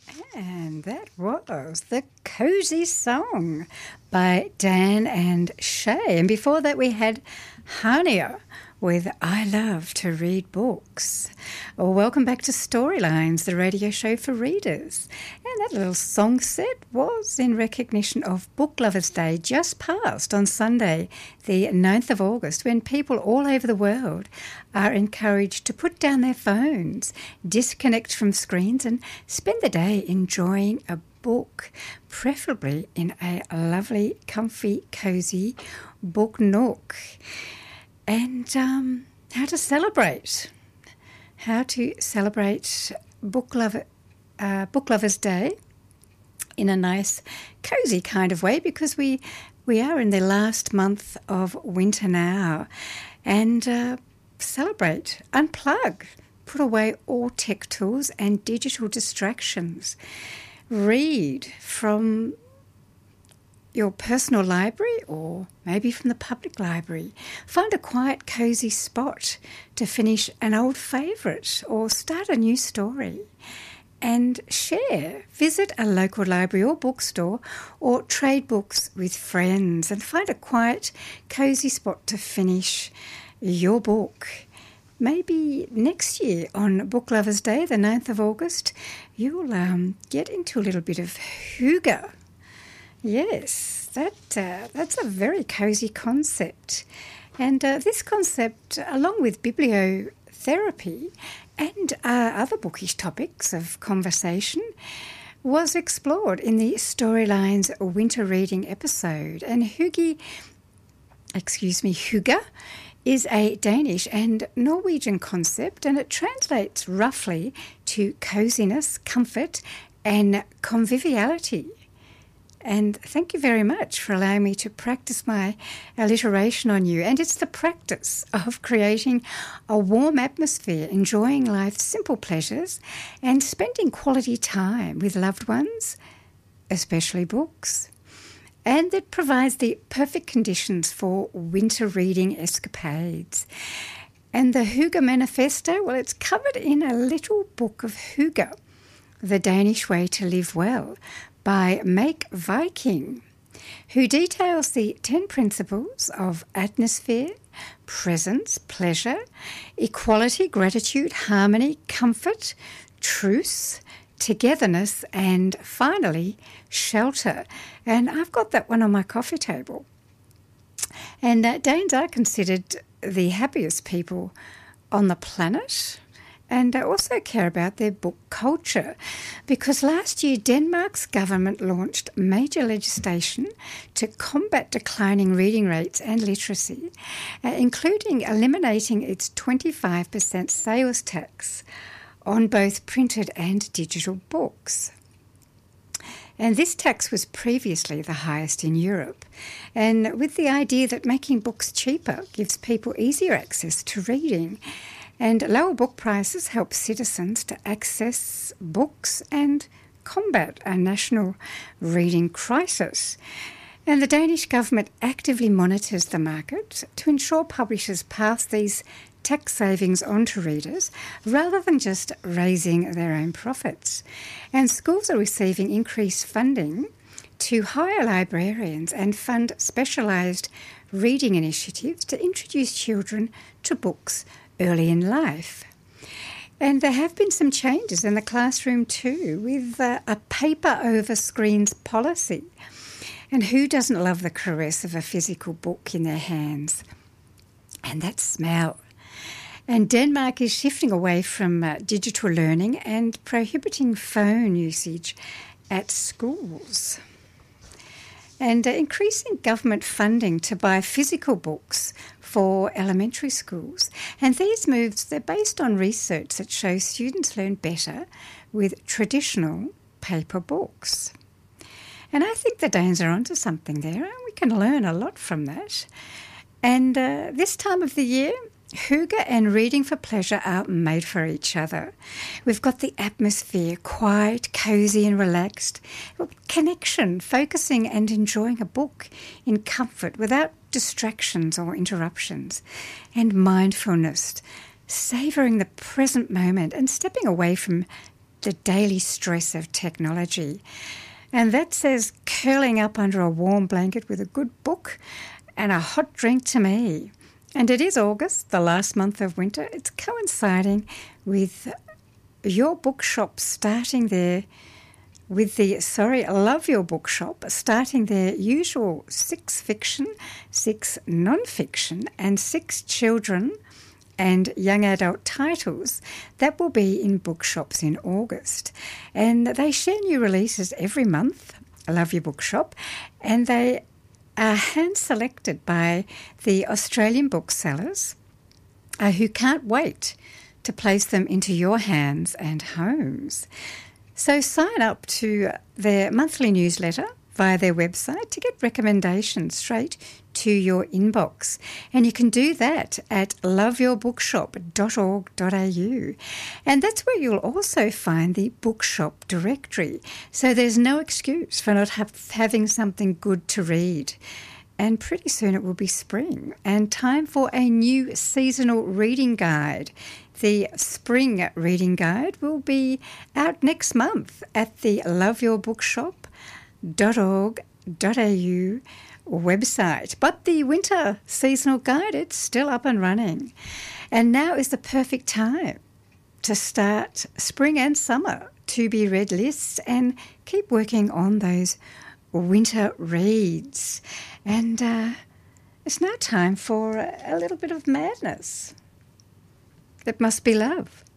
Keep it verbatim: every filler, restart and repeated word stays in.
And that was The Cozy Song by Dan and Shay. And before that we had Hania with I Love to Read Books. Well, welcome back to Storylines, the radio show for readers. And that little song set was in recognition of Book Lovers Day, just passed on Sunday, the ninth of August, when people all over the world are encouraged to put down their phones, disconnect from screens and spend the day enjoying a book, preferably in a lovely, comfy, cosy book nook. And um, how to celebrate, how to celebrate Book, Lover, uh, Book Lovers Day in a nice, cosy kind of way, because we we are in the last month of winter now. And uh, celebrate, unplug, put away all tech tools and digital distractions. Read from your personal library or maybe from the public library. Find a quiet, cosy spot to finish an old favourite or start a new story. And share. Visit a local library or bookstore or trade books with friends and find a quiet, cosy spot to finish your book. Maybe next year on Book Lovers Day, the ninth of August, you'll um, get into a little bit of hygge. Yes, that uh, that's a very cosy concept. And uh, this concept, along with bibliotherapy and uh, other bookish topics of conversation, was explored in the Storylines Winter Reading episode. And hygge, excuse me, hygge, is a Danish and Norwegian concept, and it translates roughly to coziness, comfort and conviviality. And thank you very much for allowing me to practice my alliteration on you. And it's the practice of creating a warm atmosphere, enjoying life's simple pleasures and spending quality time with loved ones, especially books. And it provides the perfect conditions for winter reading escapades. And the Hygge Manifesto, well, it's covered in a little book of hygge, The Danish Way to Live Well, by Make Viking, who details the ten principles of atmosphere, presence, pleasure, equality, gratitude, harmony, comfort, truce, togetherness, and finally, shelter. And I've got that one on my coffee table. And uh, Danes are considered the happiest people on the planet, and I also care about their book culture, because last year Denmark's government launched major legislation to combat declining reading rates and literacy, uh, including eliminating its twenty-five percent sales tax on both printed and digital books. And this tax was previously the highest in Europe, and with the idea that making books cheaper gives people easier access to reading, and lower book prices help citizens to access books and combat a national reading crisis. And the Danish government actively monitors the market to ensure publishers pass these tax savings on to readers rather than just raising their own profits. And schools are receiving increased funding to hire librarians and fund specialised reading initiatives to introduce children to books early in life. And there have been some changes in the classroom too, with uh, a paper over screens policy. And who doesn't love the caress of a physical book in their hands? And that smell. And Denmark is shifting away from uh, digital learning and prohibiting phone usage at schools. And uh, increasing government funding to buy physical books for elementary schools. And these moves, they're based on research that shows students learn better with traditional paper books. And I think the Danes are onto something there, and we can learn a lot from that. And uh, this time of the year, hygge and reading for pleasure are made for each other. We've got the atmosphere, quiet, cosy and relaxed. Connection, focusing and enjoying a book in comfort without distractions or interruptions. And mindfulness, savouring the present moment and stepping away from the daily stress of technology. And that says curling up under a warm blanket with a good book and a hot drink to me. And it is August, the last month of winter. It's coinciding with your bookshop starting their, with the, sorry, Love Your Bookshop, starting their usual six fiction, six non-fiction and six children and young adult titles that will be in bookshops in August. And they share new releases every month, Love Your Bookshop, and they are hand-selected by the Australian booksellers uh, who can't wait to place them into your hands and homes. So sign up to their monthly newsletter via their website to get recommendations straight to your inbox. And you can do that at love your bookshop dot org dot a u. And that's where you'll also find the bookshop directory. So there's no excuse for not have, having something good to read. And pretty soon it will be spring and time for a new seasonal reading guide. The spring reading guide will be out next month at the love your bookshop dot org dot a u website. But the winter seasonal guide, it's still up and running. And now is the perfect time to start spring and summer to-be read lists and keep working on those winter reads. And uh, it's now time for a little bit of madness. It must be love.